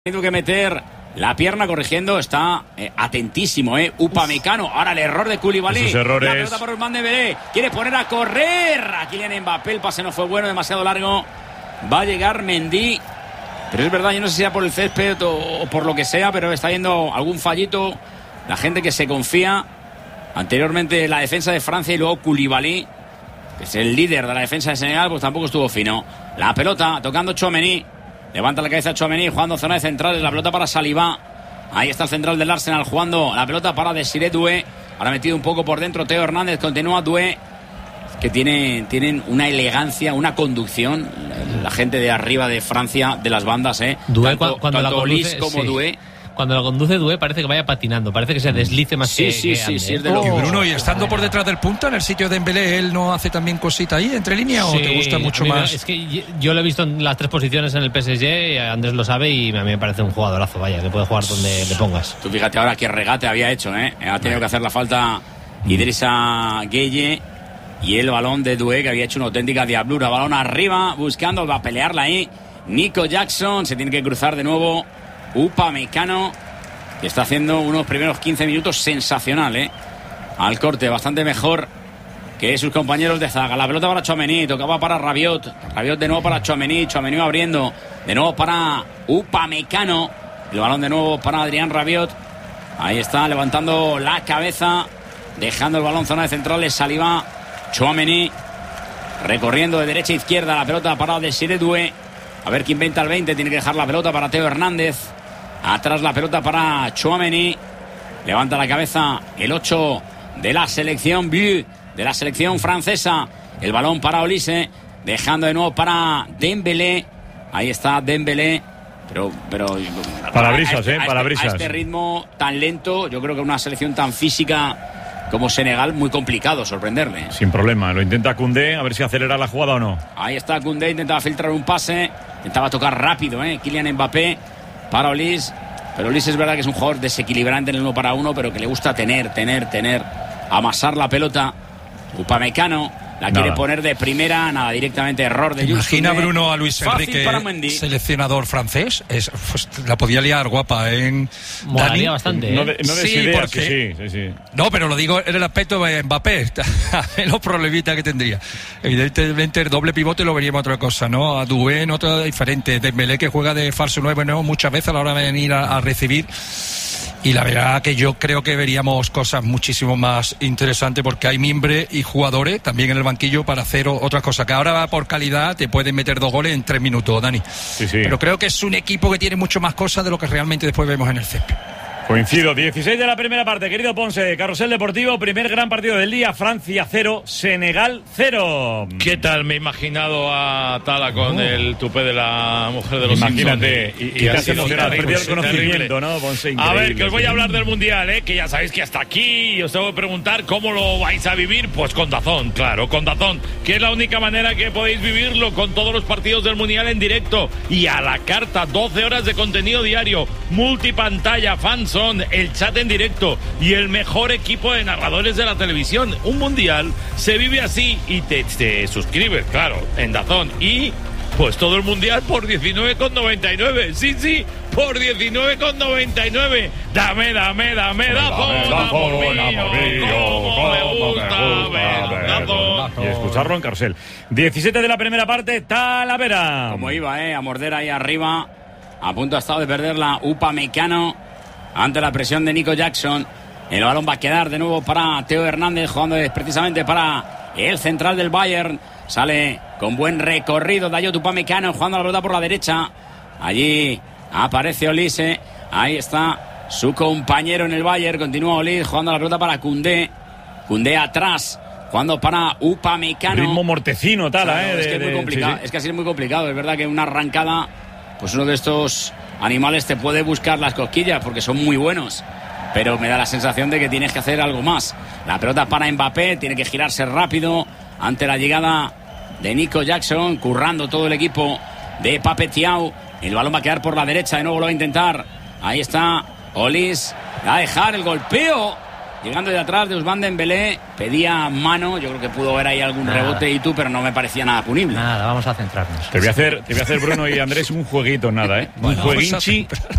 Tenido que meter la pierna corrigiendo, está atentísimo, Upamecano. Ahora el error de Koulibaly. Esos errores. La pelota por Ousmane Dembélé. Quiere poner a correr a Kylian Mbappé. El pase no fue bueno, demasiado largo. Va a llegar Mendy. Pero es verdad, yo no sé si sea por el césped o por lo que sea, pero está yendo algún fallito. La gente que se confía. Anteriormente la defensa de Francia y luego Koulibaly, que es el líder de la defensa de Senegal, pues tampoco estuvo fino. La pelota tocando Tchouaméni. Levanta la cabeza Tchouaméni, jugando zona de centrales. La pelota para Saliba. Ahí está el central del Arsenal jugando. La pelota para Désiré Doué. Ahora metido un poco por dentro Theo Hernández. Continúa Doué. Que tienen una elegancia, una conducción. La gente de arriba de Francia, de las bandas, Doué, tanto cuando la conduce, Olise como sí. Doué. Cuando lo conduce Doué parece que vaya patinando, parece que se deslice más que ande. Sí, es de lo Y Bruno, y estando por detrás del punta, en el sitio de Dembélé, ¿él no hace también cosita ahí entre líneas o te gusta mucho más? Es que yo lo he visto en las tres posiciones en el PSG, Andrés lo sabe y a mí me parece un jugadorazo, vaya, que puede jugar donde le pongas. Tú fíjate ahora qué regate había hecho, Ha tenido que hacer la falta Idrissa Gueye. Y el balón de Doué, que había hecho una auténtica diablura. Balón arriba, buscando, va a pelearla ahí Nico Jackson. Se tiene que cruzar de nuevo Upamecano, que está haciendo unos primeros 15 minutos sensacional, al corte, bastante mejor que sus compañeros de zaga. La pelota para Tchouaméni, tocaba para Rabiot. Rabiot de nuevo para Tchouaméni. Tchouaméni abriendo, de nuevo para Upamecano. El balón de nuevo para Adrien Rabiot. Ahí está, levantando la cabeza, dejando el balón zona de centrales. Saliba, Tchouaméni, recorriendo de derecha a izquierda. La pelota para Désiré Doué. A ver quién inventa el 20. Tiene que dejar la pelota para Theo Hernández. Atrás la pelota para Tchouaméni. Levanta la cabeza el 8 de la selección Bleu, de la selección francesa. El balón para Olise, dejando de nuevo para Dembélé. Ahí está Dembélé. Pero parabrisas, a este ritmo tan lento, yo creo que una selección tan física como Senegal, muy complicado sorprenderle. Sin problema, lo intenta Koundé, a ver si acelera la jugada o no. Ahí está Koundé, intentaba filtrar un pase, intentaba tocar rápido, Kylian Mbappé para Olise. Pero Olise es verdad que es un jugador desequilibrante en el 1 para 1, pero que le gusta tener, amasar la pelota. Upamecano la quiere poner de primera, nada, directamente error de Jules. Imagina Bruno a Luis Enrique, seleccionador francés, pues, la podía liar guapa en Molaría bastante. No des ideas, sí. No, pero lo digo en el aspecto de Mbappé, los problemitas que tendría. Evidentemente el doble pivote lo veríamos otra cosa, ¿no? A Doué en otra diferente. Dembélé, que juega de falso 9, ¿no? Muchas veces a la hora de venir a recibir. Y la verdad que yo creo que veríamos cosas muchísimo más interesantes, porque hay mimbre y jugadores también en el banquillo para hacer otras cosas, que ahora por calidad te pueden meter 2 goles en 3 minutos, Dani. Sí. Pero creo que es un equipo que tiene mucho más cosas de lo que realmente después vemos en el césped. Coincido, 16 de la primera parte, querido Ponce. Carrusel Deportivo, primer gran partido del día. Francia 0, Senegal 0. ¿Qué tal? Me he imaginado a Tala con el tupé de la mujer de los Imagínate, Simpsons. y ha sido perdido el conocimiento, ¿no, Ponce? A ver, que os voy a hablar del Mundial, que ya sabéis que hasta aquí, y os tengo que preguntar cómo lo vais a vivir. Pues con DAZN, claro, con DAZN, que es la única manera que podéis vivirlo, con todos los partidos del Mundial en directo y a la carta. 12 horas de contenido diario, multipantalla, fanzone, el chat en directo y el mejor equipo de narradores de la televisión. Un Mundial se vive así y te suscribes, claro, en DAZN, y pues todo el Mundial por 19,99. Sí, por 19,99. Dame DAZN, amor mío, cómo me gusta ver DAZN. Y escucharlo en Carrusel. 17 de la primera parte, Talavera. Como iba, a morder ahí arriba. A punto ha estado de perder la Upamecano ante la presión de Nico Jackson. El balón va a quedar de nuevo para Theo Hernández, jugando precisamente para el central del Bayern. Sale con buen recorrido Dayot Upamecano, jugando la pelota por la derecha. Allí aparece Olise. Ahí está su compañero en el Bayern. Continúa Olise jugando la pelota para Koundé. Koundé atrás, jugando para Upamecano. Ritmo mortecino, Tala, Es que es muy complicado. Sí. Es que así es muy complicado. Es verdad que una arrancada, pues uno de estos animales te puede buscar las cosquillas porque son muy buenos, pero me da la sensación de que tienes que hacer algo más. La pelota para Mbappé, tiene que girarse rápido ante la llegada de Nico Jackson, currando todo el equipo de Pape Thiaw. El balón va a quedar por la derecha, de nuevo lo va a intentar. Ahí está Olise, va a dejar el golpeo llegando de atrás de Ousmane Dembélé, pedía mano, yo creo que pudo haber ahí algún rebote y tú, pero no me parecía nada punible. Nada, vamos a centrarnos. Te voy a hacer, Bruno y Andrés, un jueguito, nada, ¿eh? Bueno, un jueguinchi